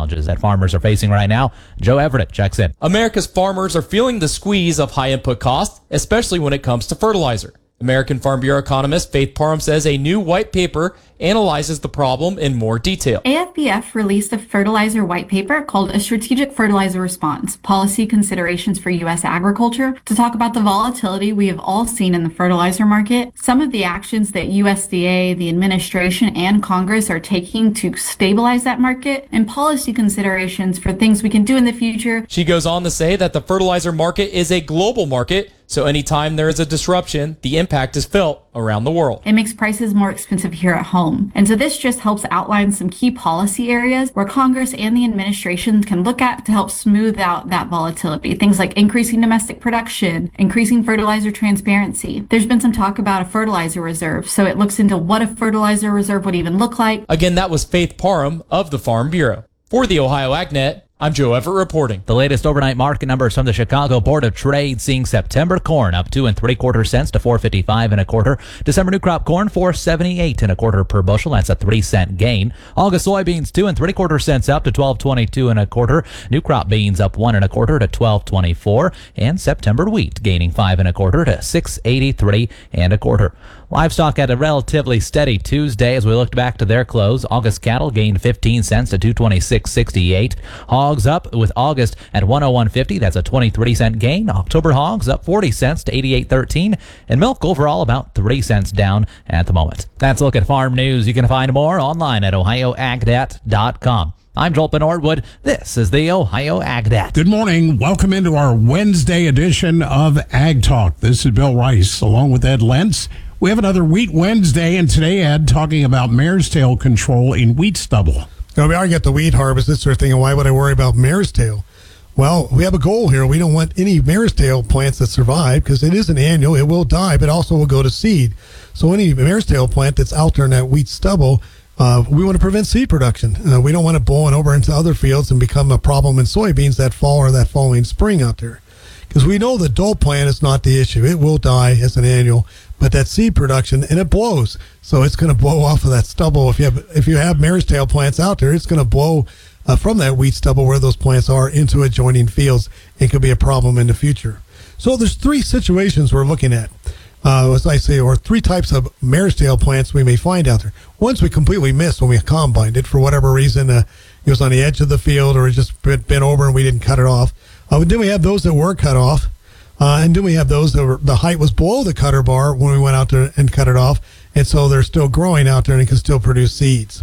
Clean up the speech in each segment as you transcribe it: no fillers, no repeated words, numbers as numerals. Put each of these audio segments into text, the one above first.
challenges that farmers are facing right now. Joe Everett checks in. America's farmers are feeling the squeeze of high input costs, especially when it comes to fertilizer. American Farm Bureau economist Faith Parham says a new white paper analyzes the problem in more detail. AFBF released a fertilizer white paper called A Strategic Fertilizer Response, Policy Considerations for U.S. Agriculture, to talk about the volatility we have all seen in the fertilizer market, some of the actions that USDA, the administration, and Congress are taking to stabilize that market, and policy considerations for things we can do in the future. She goes on to say that the fertilizer market is a global market, so anytime there is a disruption, the impact is felt around the world. It makes prices more expensive here at home. And so this just helps outline some key policy areas where Congress and the administration can look at to help smooth out that volatility. Things like increasing domestic production, increasing fertilizer transparency. There's been some talk about a fertilizer reserve, so it looks into what a fertilizer reserve would even look like. Again, that was Faith Parham of the Farm Bureau. For the Ohio AgNet, I'm Joe Everett reporting. The latest overnight market numbers from the Chicago Board of Trade seeing September corn up 2 3/4 cents to $4.55 1/4. December new crop corn $4.78 1/4 per bushel. That's a 3-cent gain. August soybeans 2 3/4 cents up to $12.22 1/4. New crop beans up 1 1/4 to $12.24, and September wheat gaining 5 1/4 to $6.83 1/4. Livestock had a relatively steady Tuesday as we looked back to their close. August cattle gained 15 cents to $226.68. Hogs up with August at $101.50. That's a 23-cent gain. October hogs up 40 cents to $88.13. And milk overall about 3 cents down at the moment. That's a look at farm news. You can find more online at ohioagnet.com. I'm Joel Norwood. This is the Ohio AgNet. Good morning. Welcome into our Wednesday edition of Ag Talk. This is Bill Rice along with Ed Lentz. We have another Wheat Wednesday, and today, Ed, talking about mare's tail control in wheat stubble. Now, we already got the wheat harvest, this sort of thing, and why would I worry about mare's tail? Well, we have a goal here. We don't want any mare's tail plants that survive because it is an annual. It will die, but also will go to seed. So any mare's tail plant that's out there in that wheat stubble, we want to prevent seed production. We don't want it blowing over into other fields and become a problem in soybeans that fall or that following spring out there. Because we know the dull plant is not the issue. It will die as an annual, but that seed production, and it blows. So it's going to blow off of that stubble. If you have mare's tail plants out there, it's going to blow from that wheat stubble where those plants are into adjoining fields. It could be a problem in the future. So there's 3 situations we're looking at, as I say, or 3 types of mare's tail plants we may find out there. Ones we completely missed when we combined it for whatever reason. It was on the edge of the field or it just bent over and we didn't cut it off. Then we have those that were cut off. And then we have those that the height was below the cutter bar when we went out there and cut it off. And so they're still growing out there and it can still produce seeds.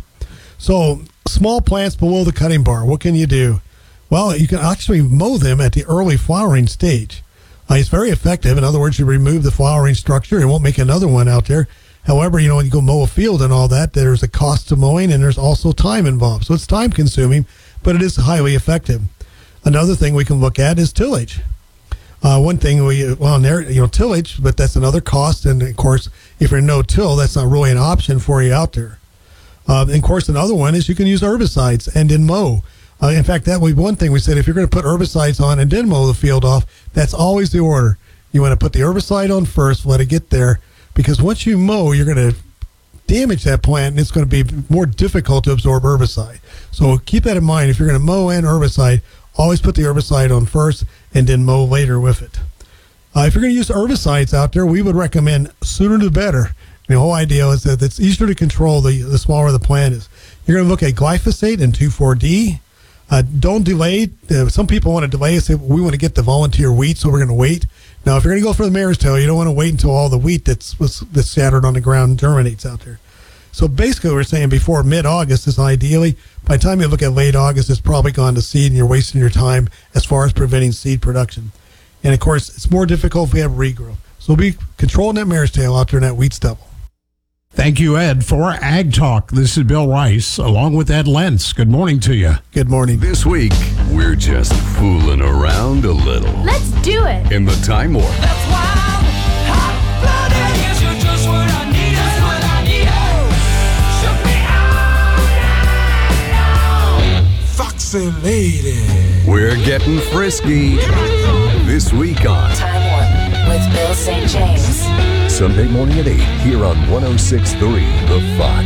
So small plants below the cutting bar, what can you do? Well, you can actually mow them at the early flowering stage. It's very effective. In other words, you remove the flowering structure. It won't make another one out there. However, when you go mow a field and all that, there's a cost to mowing and there's also time involved. So it's time consuming, but it is highly effective. Another thing we can look at is tillage. One thing tillage, but that's another cost. And of course, if you're no-till, that's not really an option for you out there. And of course, another one is you can use herbicides and then mow. In fact, that would be one thing we said, if you're going to put herbicides on and then mow the field off, that's always the order. You want to put the herbicide on first, let it get there, because once you mow, you're going to damage that plant and it's going to be more difficult to absorb herbicide. So keep that in mind. If you're going to mow and herbicide, always put the herbicide on first and then mow later with it. If you're going to use herbicides out there, we would recommend sooner the better. The whole idea is that it's easier to control the smaller the plant is. You're going to look at glyphosate and 2,4-D. Don't delay. Some people want to delay and say, we want to get the volunteer wheat, so we're going to wait. Now, if you're going to go for the mare's tail, you don't want to wait until all the wheat that's scattered on the ground germinates out there. So basically, we're saying before mid-August is ideally. By the time you look at late August, it's probably gone to seed, and you're wasting your time as far as preventing seed production. And, of course, it's more difficult if we have regrowth. So we'll be controlling that mare's tail out there in that wheat stubble. Thank you, Ed, for Ag Talk. This is Bill Rice, along with Ed Lentz. Good morning to you. Good morning. This week, we're just fooling around a little. Let's do it. In the Time Warp. That's wild, hot-blooded. Yes, you're just what I need. That's what I need. Shook me all night long. Foxy lady. We're getting frisky. This week on Time Warp with Bill St. James. Sunday morning at 8 here on 106.3 The Fox.